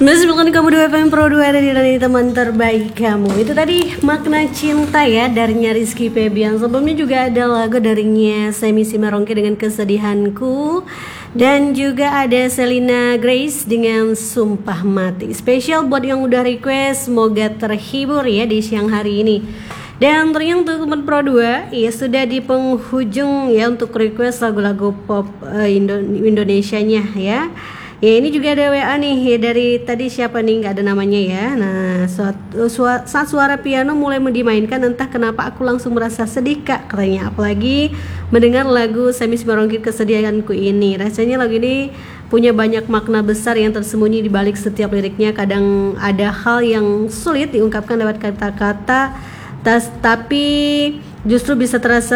9,2 FM Pro 2 dari teman terbaik kamu. Itu tadi Makna Cinta ya darinya Rizky Febian. Sebelumnya juga ada lagu darinya Semi Simarongke dengan Kesedihanku. Dan juga ada Selina Grace dengan Sumpah Mati. Spesial buat yang udah request, semoga terhibur ya di siang hari ini. Dan ternyata untuk teman Pro 2 ya sudah di penghujung ya untuk request lagu-lagu pop Indonesianya ya. Ya ini juga ada WA nih ya, dari tadi siapa nih, nggak ada namanya ya. Nah saat suara piano mulai dimainkan entah kenapa aku langsung merasa sedih kak katanya. Apalagi mendengar lagu Semi Simarongke Kesedihanku ini. Rasanya lagu ini punya banyak makna besar yang tersembunyi di balik setiap liriknya. Kadang ada hal yang sulit diungkapkan lewat kata-kata, tapi justru bisa terasa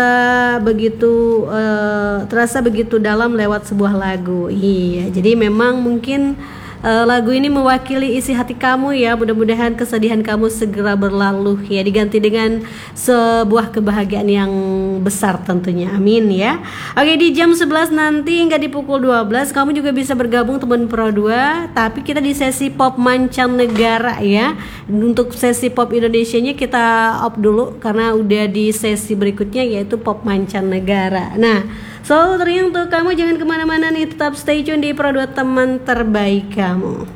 begitu dalam lewat sebuah lagu. Iya, jadi memang mungkin lagu ini mewakili isi hati kamu ya. Mudah-mudahan kesedihan kamu segera berlalu ya, diganti dengan sebuah kebahagiaan yang besar tentunya. Amin ya. Oke, di jam 11 nanti hingga di pukul 12 kamu juga bisa bergabung teman Pro 2, tapi kita di sesi pop mancanegara ya. Untuk sesi pop Indonesianya kita off dulu karena udah di sesi berikutnya yaitu pop mancanegara. Nah, selalu teriak untuk kamu, jangan kemana-mana nih, tetap stay tune di Pro 2 teman terbaik kamu.